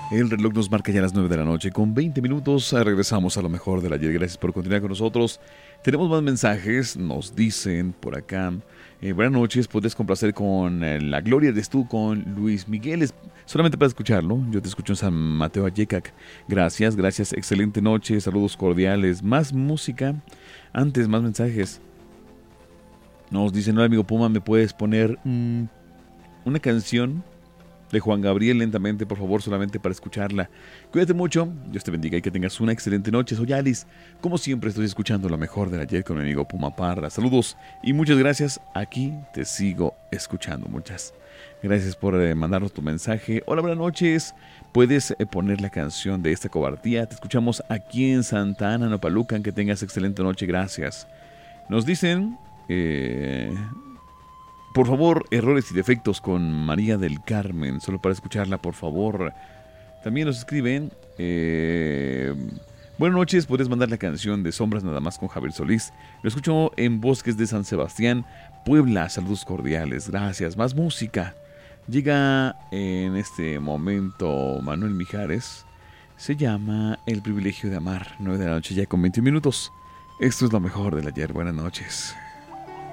El reloj nos marca ya las 9 de la noche con 20 minutos. Regresamos a lo mejor del ayer. Gracias por continuar con nosotros. Tenemos más mensajes. Nos dicen por acá. Buenas noches. Puedes complacer con La Gloria eres tú con Luis Miguel. Solamente para escucharlo. Yo te escucho en San Mateo Ayecac. Gracias, gracias. Excelente noche. Saludos cordiales. Más música. Antes, más mensajes. Nos dicen, hola amigo Puma, ¿me puedes poner una canción de Juan Gabriel lentamente, por favor, solamente para escucharla? Cuídate mucho, Dios te bendiga y que tengas una excelente noche. Soy Alice, como siempre estoy escuchando lo mejor del ayer con mi amigo Puma Parra. Saludos y muchas gracias, aquí te sigo escuchando. Muchas gracias por mandarnos tu mensaje. Hola, buenas noches, puedes poner la canción de esta cobardía. Te escuchamos aquí en Santa Ana, Nopalucan. Que tengas excelente noche, gracias. Nos dicen... por favor, errores y defectos con María del Carmen, solo para escucharla, por favor. También nos escriben, buenas noches, puedes mandar la canción de Sombras nada más con Javier Solís. Lo escucho en Bosques de San Sebastián, Puebla. Saludos cordiales, gracias. Más música. Llega en este momento Manuel Mijares. Se llama El privilegio de amar. 9 de la noche ya con 20 minutos. Esto es lo mejor del ayer. Buenas noches.